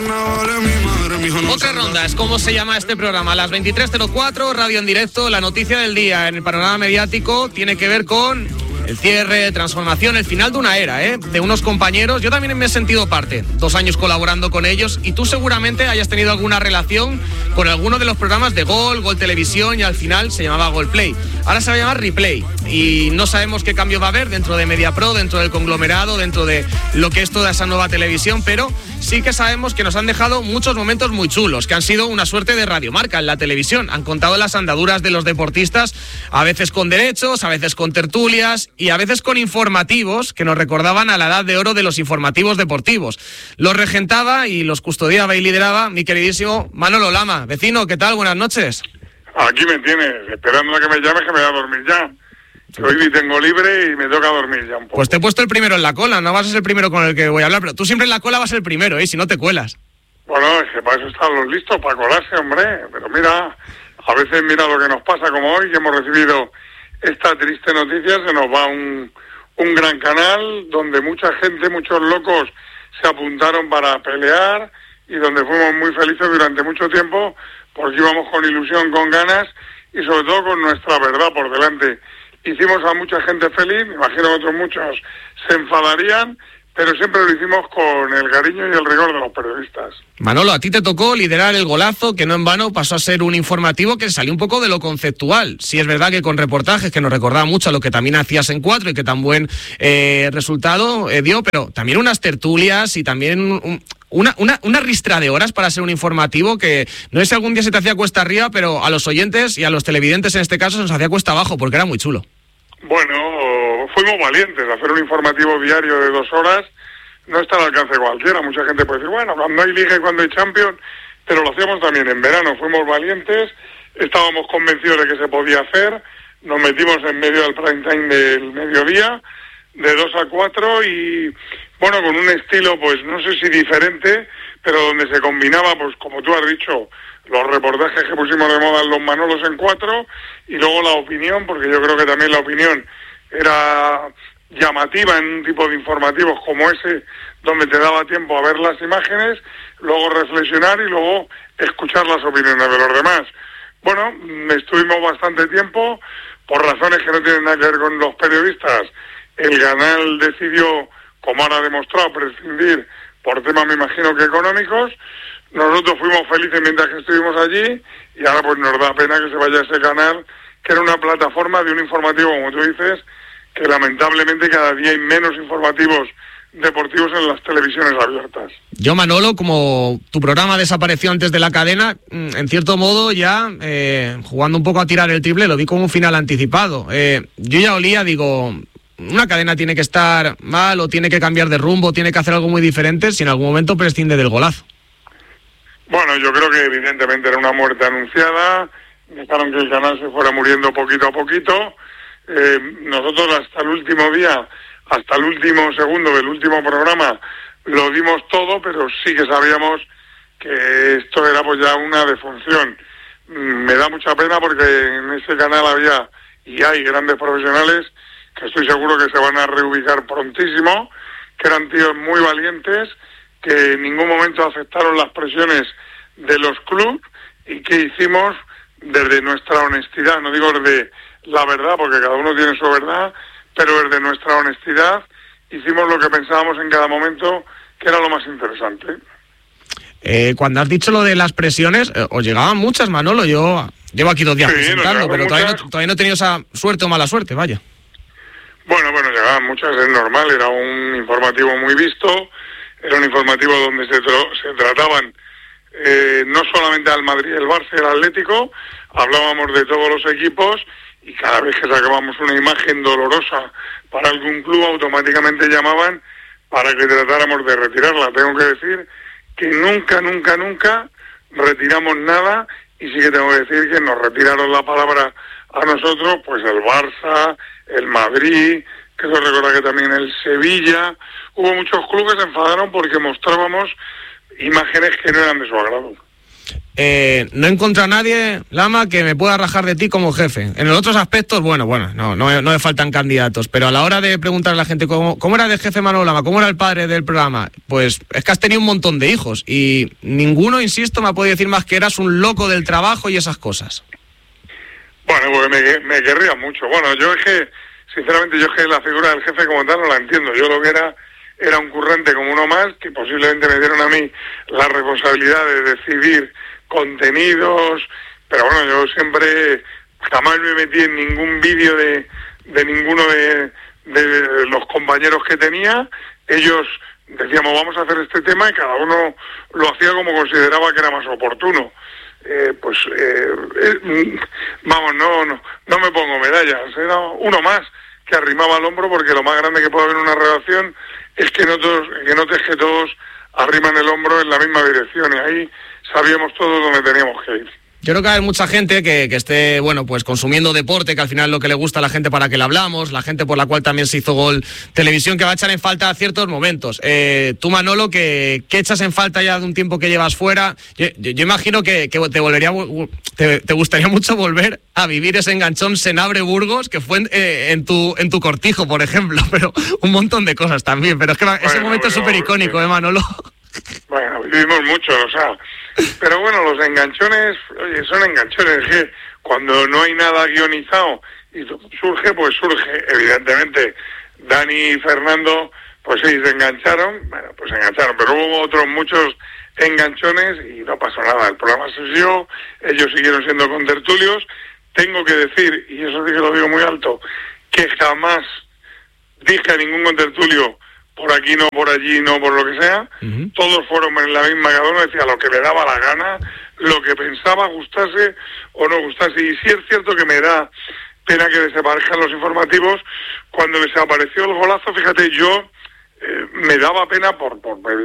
Otra ronda, es como se llama este programa. A las 23:04, radio en directo. La noticia del día en el panorama mediático tiene que ver con el cierre, transformación, el final de una era, de unos compañeros. Yo también me he sentido parte, 2 años colaborando con ellos, y tú seguramente hayas tenido alguna relación con alguno de los programas de Gol Televisión, y al final se llamaba Gol Play. Ahora se va a llamar Replay, y no sabemos qué cambio va a haber dentro de Mediapro, dentro del conglomerado, dentro de lo que es toda esa nueva televisión, pero sí que sabemos que nos han dejado muchos momentos muy chulos, que han sido una suerte de radiomarca en la televisión. Han contado las andaduras de los deportistas, a veces con derechos, a veces con tertulias y a veces con informativos que nos recordaban a la edad de oro de los informativos deportivos. Los regentaba y los custodiaba y lideraba mi queridísimo Manolo Lama. Vecino, ¿qué tal? Buenas noches. Aquí me tienes, esperando a que me llames, que me voy a dormir ya. Hoy tengo libre y me toca dormir ya un poco. Pues te he puesto el primero en la cola, no vas a ser el primero con el que voy a hablar, pero tú siempre en la cola vas a ser el primero, si no te cuelas. Bueno, es que para eso están los listos, para colarse, hombre. Pero mira, a veces mira lo que nos pasa, como hoy, que hemos recibido esta triste noticia. Se nos va un gran canal donde mucha gente, muchos locos se apuntaron para pelear y donde fuimos muy felices durante mucho tiempo porque íbamos con ilusión, con ganas y sobre todo con nuestra verdad por delante. Hicimos a mucha gente feliz, me imagino que otros muchos se enfadarían, pero siempre lo hicimos con el cariño y el rigor de los periodistas. Manolo, a ti te tocó liderar el Golazo, que no en vano pasó a ser un informativo que salió un poco de lo conceptual. Sí es verdad que con reportajes que nos recordaba mucho a lo que también hacías en Cuatro y que tan buen resultado dio, pero también unas tertulias y también una ristra de horas para ser un informativo que no sé si algún día se te hacía cuesta arriba, pero a los oyentes y a los televidentes en este caso se nos hacía cuesta abajo porque era muy chulo. Bueno, fuimos valientes. Hacer un informativo diario de 2 horas no está al alcance de cualquiera. Mucha gente puede decir, bueno, cuando hay Liga y cuando hay Champions, pero lo hacíamos también en verano. Fuimos valientes, estábamos convencidos de que se podía hacer, nos metimos en medio del prime time del mediodía, de 2 a 4 y, bueno, con un estilo, pues no sé si diferente, pero donde se combinaba, pues como tú has dicho, los reportajes que pusimos de moda en los Manolos en 4 y luego la opinión, porque yo creo que también la opinión era llamativa en un tipo de informativos como ese, donde te daba tiempo a ver las imágenes, luego reflexionar y luego escuchar las opiniones de los demás. Bueno, estuvimos bastante tiempo, por razones que no tienen nada que ver con los periodistas. El canal decidió, como ahora ha demostrado, prescindir por temas, me imagino que económicos. Nosotros fuimos felices mientras que estuvimos allí y ahora pues nos da pena que se vaya ese canal, que era una plataforma de un informativo, como tú dices, que lamentablemente cada día hay menos informativos deportivos en las televisiones abiertas. Yo, Manolo, como tu programa desapareció antes de la cadena, en cierto modo ya jugando un poco a tirar el triple, lo vi como un final anticipado. Yo ya olía, digo, una cadena tiene que estar mal o tiene que cambiar de rumbo, tiene que hacer algo muy diferente si en algún momento prescinde del Golazo. Bueno, yo creo que evidentemente era una muerte anunciada, dejaron que el canal se fuera muriendo poquito a poquito. Nosotros hasta el último día, hasta el último segundo del último programa, lo dimos todo, pero sí que sabíamos que esto era pues ya una defunción. Me da mucha pena porque en ese canal había y hay grandes profesionales que estoy seguro que se van a reubicar prontísimo, que eran tíos muy valientes, que en ningún momento aceptaron las presiones de los clubes y que hicimos desde nuestra honestidad, no digo desde la verdad, porque cada uno tiene su verdad, pero desde nuestra honestidad hicimos lo que pensábamos en cada momento que era lo más interesante. Cuando has dicho lo de las presiones, os llegaban muchas, Manolo. Yo llevo aquí 2 días presentando, pero todavía no he tenido esa suerte o mala suerte, vaya. Bueno, llegaban muchas, es normal, era un informativo muy visto, era un informativo donde se trataban no solamente al Madrid, el Barça y el Atlético, hablábamos de todos los equipos y cada vez que sacábamos una imagen dolorosa para algún club automáticamente llamaban para que tratáramos de retirarla. Tengo que decir que nunca retiramos nada y sí que tengo que decir que nos retiraron la palabra a nosotros, pues el Barça, el Madrid, que eso recuerda que también el Sevilla. Hubo muchos clubes que se enfadaron porque mostrábamos imágenes que no eran de su agrado. no he encontrado a nadie, Lama, que me pueda rajar de ti como jefe. En los otros aspectos, bueno, no me faltan candidatos, pero a la hora de preguntar a la gente cómo era de jefe Manolo Lama, cómo era el padre del programa, pues es que has tenido un montón de hijos y ninguno, insisto, me ha podido decir más que eras un loco del trabajo y esas cosas. Bueno, pues me querría mucho. Bueno, sinceramente, yo es que la figura del jefe como tal no la entiendo. Yo lo que era un currante como uno más, que posiblemente me dieron a mí la responsabilidad de decidir contenidos, pero bueno, yo siempre jamás me metí en ningún vídeo de ninguno de los compañeros que tenía. Ellos decíamos, vamos a hacer este tema, y cada uno lo hacía como consideraba que era más oportuno. Vamos, no me pongo medallas, era uno más que arrimaba el hombro, porque lo más grande que puede haber en una relación es que notes que todos arriman el hombro en la misma dirección, y ahí sabíamos todos dónde teníamos que ir. Yo creo que hay mucha gente que esté, bueno, pues consumiendo deporte, que al final es lo que le gusta a la gente para que le hablamos, la gente por la cual también se hizo Gol Televisión, que va a echar en falta ciertos momentos. Tú, Manolo, ¿qué echas en falta ya de un tiempo que llevas fuera? Yo imagino que te gustaría mucho volver a vivir ese enganchón Senabre-Burgos, que fue en tu cortijo, por ejemplo, pero un montón de cosas también. Pero es que ese momento es súper icónico, Manolo? Bueno, vivimos mucho, pero bueno, los enganchones, oye, son enganchones que cuando no hay nada guionizado y surge, evidentemente. Dani y Fernando, pues sí, se engancharon, pero hubo otros muchos enganchones y no pasó nada. El programa se siguió, ellos siguieron siendo contertulios. Tengo que decir, y eso sí que lo digo muy alto, que jamás dije a ningún contertulio, por aquí no, por allí no, por lo que sea. Uh-huh. Todos fueron en la misma, cada uno decía lo que le daba la gana, lo que pensaba, gustase o no gustase. Y sí es cierto que me da pena que desaparezcan los informativos. Cuando desapareció el golazo, fíjate, yo me daba pena por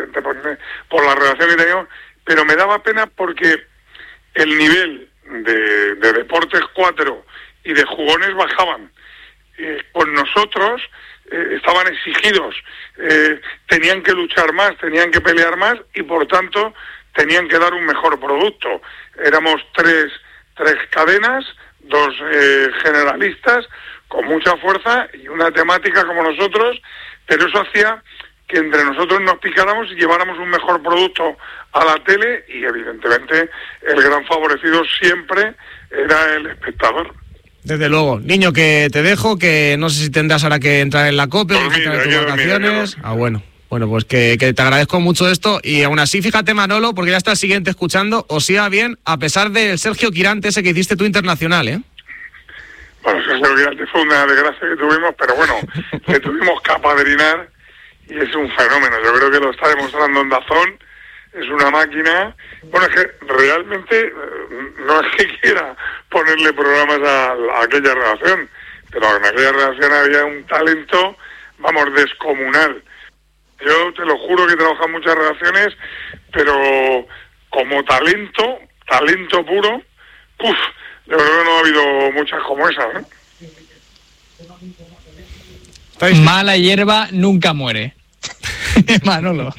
la relación que teníamos, pero me daba pena porque el nivel de Deportes 4 y de jugones bajaban. Con nosotros estaban exigidos, tenían que luchar más, tenían que pelear más y por tanto tenían que dar un mejor producto. Éramos tres cadenas, dos generalistas con mucha fuerza y una temática como nosotros, pero eso hacía que entre nosotros nos picáramos y lleváramos un mejor producto a la tele, y evidentemente el gran favorecido siempre era el espectador. Desde luego. Niño, que te dejo, que no sé si tendrás ahora que entrar en la COPE o disfrutar de tus vacaciones. Bueno, pues que te agradezco mucho esto, y aún así, fíjate, Manolo, porque ya está el siguiente escuchando, os siga bien, a pesar del Sergio Quirante ese que hiciste tú internacional, ¿eh? Bueno, Sergio Quirante fue una desgracia que tuvimos, pero bueno, le tuvimos que apadrinar y es un fenómeno. Yo creo que lo está demostrando en DAZN, es una máquina. Bueno, es que realmente no es que quiera ponerle programas a aquella relación, pero en aquella relación había un talento, vamos, descomunal. Yo te lo juro que he trabajado en muchas relaciones, pero como talento puro, yo creo que no ha habido muchas como esas, ¿eh? Mala hierba nunca muere. Manolo.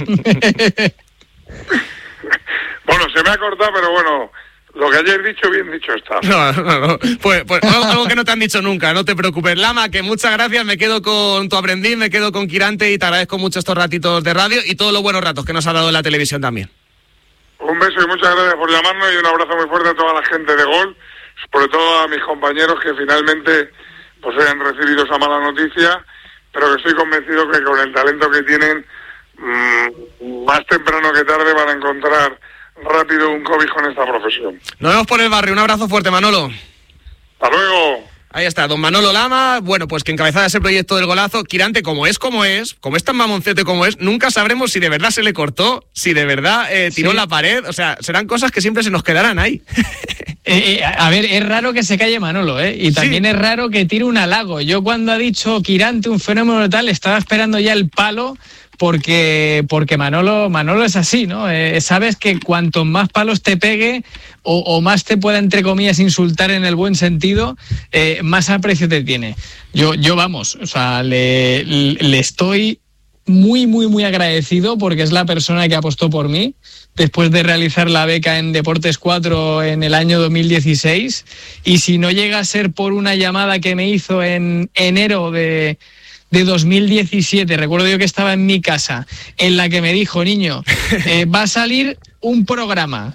Bueno, se me ha cortado, pero bueno, lo que hayáis dicho, bien dicho está. No. Pues algo que no te han dicho nunca, no te preocupes. Lama, que muchas gracias, me quedo con tu aprendiz, me quedo con Quirante, y te agradezco mucho estos ratitos de radio y todos los buenos ratos que nos ha dado en la televisión también. Un beso y muchas gracias por llamarnos, y un abrazo muy fuerte a toda la gente de Gol, sobre todo a mis compañeros que finalmente pues hayan recibido esa mala noticia, pero que estoy convencido que con el talento que tienen, más temprano que tarde van a encontrar rápido un cobijo en esta profesión. Nos vemos por el barrio, un abrazo fuerte, Manolo. Hasta luego. Ahí está, don Manolo Lama, bueno, pues que encabezaba ese proyecto del golazo. Quirante, como es tan mamoncete como es, nunca sabremos si de verdad se le cortó, si de verdad tiró la pared, o sea, serán cosas que siempre se nos quedarán ahí. A ver, es raro que se calle Manolo, y también es raro que tire un halago. Yo cuando ha dicho Quirante un fenómeno tal, estaba esperando ya el palo, porque Manolo es así, ¿no? Sabes que cuanto más palos te pegue o más te pueda, entre comillas, insultar en el buen sentido, más aprecio te tiene. Yo vamos, o sea, le estoy muy, muy, muy agradecido, porque es la persona que apostó por mí, después de realizar la beca en Deportes 4 en el año 2016, y si no llega a ser por una llamada que me hizo en enero de 2017, recuerdo yo que estaba en mi casa, en la que me dijo: niño, va a salir un programa,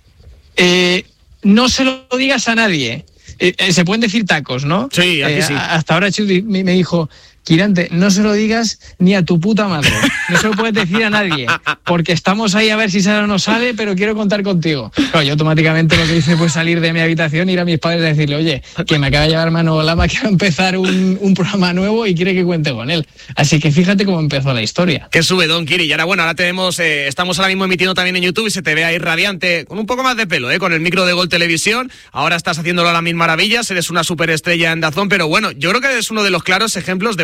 no se lo digas a nadie. Se pueden decir tacos, ¿no? Sí, aquí sí. Hasta ahora Chuti me dijo: Quirante, no se lo digas ni a tu puta madre. No se lo puedes decir a nadie, porque estamos ahí a ver si sale o no sale, pero quiero contar contigo. Claro, yo automáticamente lo que hice fue salir de mi habitación, ir a mis padres y decirle: oye, que me acaba de llevar Manolo Lama, que va a empezar un programa nuevo y quiere que cuente con él. Así que fíjate cómo empezó la historia. Qué subidón, Kiri. Y ahora, bueno, ahora tenemos, estamos ahora mismo emitiendo también en YouTube y se te ve ahí radiante, con un poco más de pelo, con el micro de Gol Televisión. Ahora estás haciéndolo a las mil maravillas, eres una superestrella en DAZN, pero bueno, yo creo que eres uno de los claros ejemplos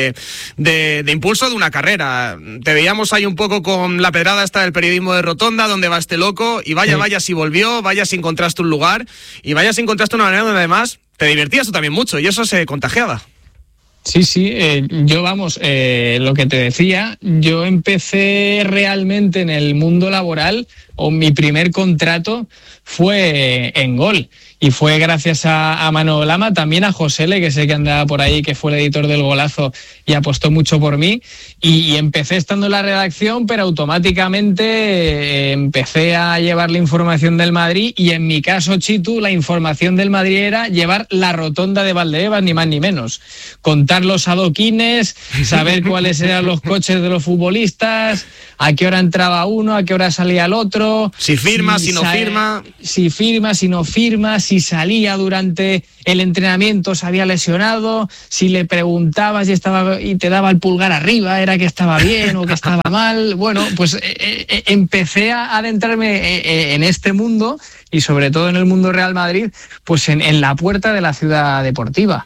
de impulso de una carrera. Te veíamos ahí un poco con la pedrada esta del periodismo de Rotonda, donde va este loco, y vaya si volvió, vaya si encontraste un lugar, y vaya si encontraste una manera donde además te divertías tú también mucho, y eso se contagiaba. Sí, yo lo que te decía, yo empecé realmente en el mundo laboral, o mi primer contrato fue en Gol, y fue gracias a Manolo Lama, también a Josele, que sé que andaba por ahí, que fue el editor del Golazo y apostó mucho por mí, y empecé estando en la redacción, pero automáticamente empecé a llevar la información del Madrid, y en mi caso, Chitu, la información del Madrid era llevar la rotonda de Valdebebas, ni más ni menos, contar los adoquines, saber cuáles eran los coches de los futbolistas, a qué hora entraba uno, a qué hora salía el otro, si firma, si no firma, si firma, si no firma, si salía durante el entrenamiento, se había lesionado, si le preguntabas y te daba el pulgar arriba, era que estaba bien o que estaba mal. Bueno, pues empecé a adentrarme en este mundo, y sobre todo en el mundo Real Madrid, pues en la puerta de la ciudad deportiva.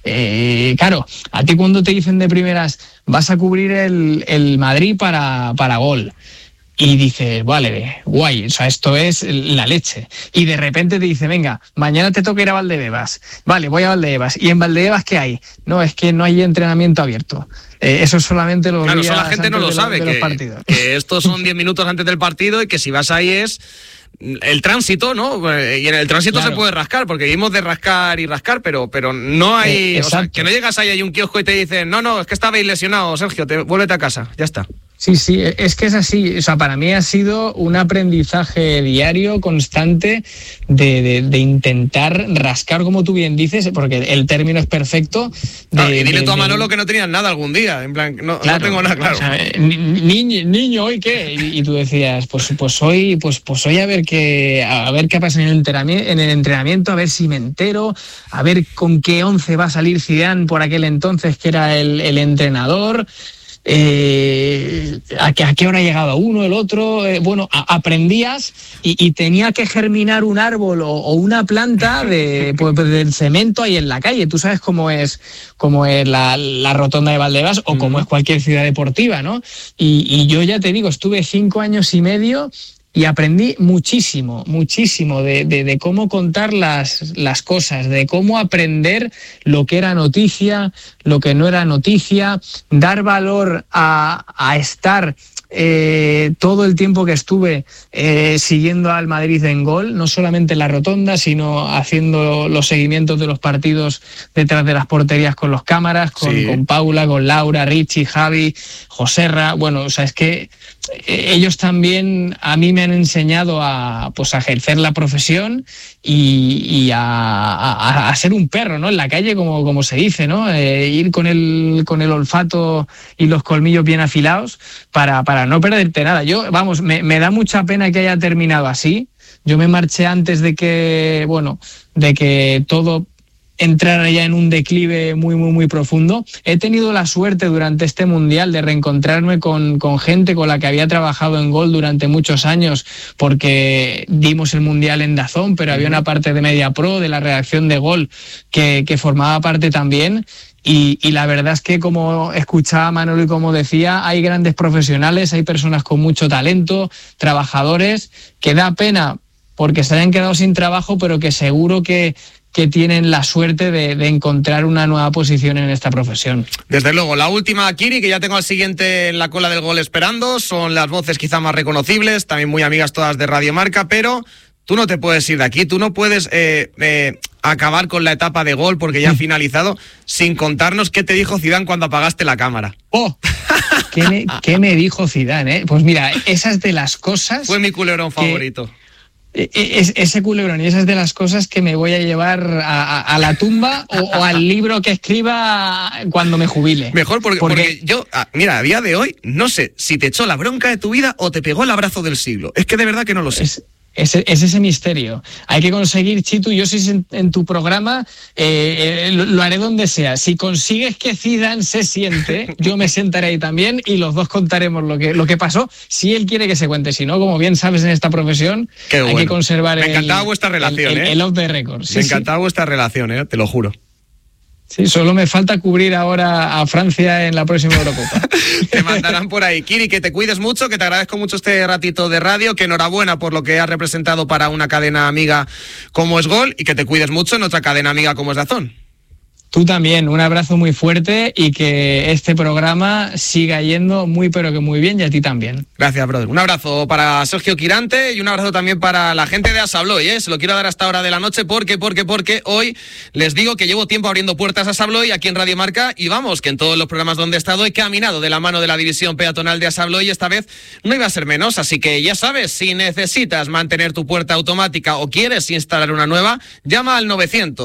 Claro, a ti cuando te dicen de primeras: vas a cubrir el Madrid para Gol, y dices: vale, guay, o sea, esto es la leche. Y de repente te dice: venga, mañana te toca ir a Valdebebas. Vale, voy a Valdebebas. ¿Y en Valdebebas qué hay? No, es que no hay entrenamiento abierto. Eso solamente lo claro, eso la gente no lo sabe, que estos son 10 minutos antes del partido, y que si vas ahí es el tránsito, ¿no? Y en el tránsito claro, se puede rascar, porque vivimos de rascar y rascar, pero no hay, o sea, que no llegas ahí, hay un kiosco y te dicen: no, es que estabais lesionado, Sergio, vuélvete a casa, ya está. Sí, es que es así. O sea, para mí ha sido un aprendizaje diario, constante, de intentar rascar, como tú bien dices, porque el término es perfecto. Y dile tú a Manolo que no tenías nada algún día, en plan, no tengo nada claro. O sea, niño, ¿hoy qué? Y tú decías: pues hoy a ver qué pasa en el entrenamiento, a ver si me entero, a ver con qué 11 va a salir Zidane por aquel entonces, que era el entrenador. A qué hora llegaba uno, el otro, aprendías y tenía que germinar un árbol o una planta del cemento ahí en la calle. Tú sabes cómo es la rotonda de Valdebebas, o cómo es cualquier ciudad deportiva, ¿no? Y yo ya te digo, estuve 5 años y medio y aprendí muchísimo de cómo contar las cosas, de cómo aprender lo que era noticia, lo que no era noticia, dar valor a estar todo el tiempo que estuve siguiendo al Madrid en Gol, no solamente en la rotonda, sino haciendo los seguimientos de los partidos detrás de las porterías con los cámaras, con Paula, con Laura, Richie, Javi, Joserra. Bueno, o sea, es que ellos también a mí me han enseñado a ejercer la profesión y a ser un perro, ¿no? En la calle, como se dice, ¿no? Ir con el olfato y los colmillos bien afilados para no perderte nada. Me da mucha pena que haya terminado así. Yo me marché antes de que todo entrara ya en un declive muy, muy, muy profundo. He tenido la suerte durante este Mundial de reencontrarme con gente con la que había trabajado en Gol durante muchos años, porque dimos el Mundial en DAZN, pero había una parte de MediaPro, de la redacción de Gol, que formaba parte también. Y la verdad es que, como escuchaba Manolo y como decía, hay grandes profesionales, hay personas con mucho talento, trabajadores, que da pena porque se hayan quedado sin trabajo, pero que seguro que tienen la suerte de encontrar una nueva posición en esta profesión. Desde luego, la última, Kiri, que ya tengo al siguiente en la cola del gol esperando, son las voces quizá más reconocibles, también muy amigas todas de Radio Marca, pero tú no te puedes ir de aquí, tú no puedes acabar con la etapa de gol porque ya ha finalizado sin contarnos qué te dijo Zidane cuando apagaste la cámara. ¡Oh! ¿Qué me dijo Zidane? Pues mira, esa es de las cosas... Fue mi culebrón favorito. Ese culebrón y esas de las cosas que me voy a llevar a la tumba o al libro que escriba cuando me jubile. Mejor porque yo, mira, a día de hoy no sé si te echó la bronca de tu vida o te pegó el abrazo del siglo. Es que de verdad que no lo sé. Es ese misterio. Hay que conseguir, Chitu, yo si en tu programa lo haré donde sea. Si consigues que Zidane se siente, yo me sentaré ahí también y los dos contaremos lo que pasó. Si él quiere que se cuente, si no, como bien sabes en esta profesión, hay que conservar me encantaba vuestra relación, el off the record. Me encantaba vuestra relación, te lo juro. Sí, solo me falta cubrir ahora a Francia en la próxima Eurocopa. Te mandarán por ahí. Kiri, que te cuides mucho, que te agradezco mucho este ratito de radio, que enhorabuena por lo que has representado para una cadena amiga como es Gol y que te cuides mucho en otra cadena amiga como es DAZN. Tú también, un abrazo muy fuerte y que este programa siga yendo muy pero que muy bien y a ti también. Gracias, brother. Un abrazo para Sergio Quirante y un abrazo también para la gente de AS Abloy, Se lo quiero dar a esta hora de la noche porque hoy les digo que llevo tiempo abriendo puertas a AS Abloy aquí en Radio Marca y vamos, que en todos los programas donde he estado he caminado de la mano de la división peatonal de AS Abloy y esta vez no iba a ser menos, así que ya sabes, si necesitas mantener tu puerta automática o quieres instalar una nueva, llama al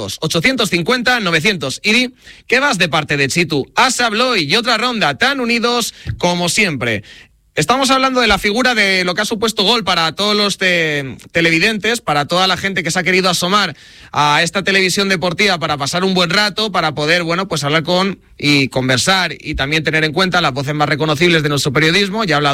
900-850-900 y di que vas de parte de Chitu. AS Abloy y otra ronda tan unidos como siempre. Estamos hablando de la figura de lo que ha supuesto Gol para todos los televidentes, para toda la gente que se ha querido asomar a esta televisión deportiva para pasar un buen rato, para poder, pues hablar con y conversar y también tener en cuenta las voces más reconocibles de nuestro periodismo. Ya he hablado